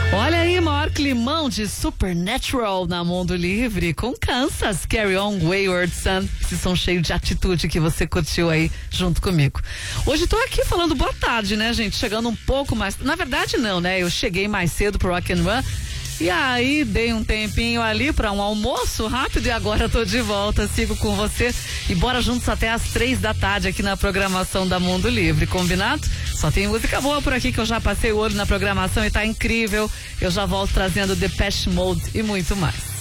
Olha aí, maior climão de Supernatural na Mundo Livre com Kansas, Carry On, Wayward Son, esse som cheio de atitude que você curtiu aí junto comigo. Hoje tô aqui falando boa tarde, né, gente? Chegando um pouco mais, na verdade não, né? Eu cheguei mais cedo pro Rock and Run e aí dei um tempinho ali para um almoço rápido e agora tô de volta, sigo com você e bora juntos até às 3 da tarde aqui na programação da Mundo Livre, combinado? Só tem música boa por aqui que eu já passei o olho na programação e tá incrível. Eu já volto trazendo Depeche Mode e muito mais.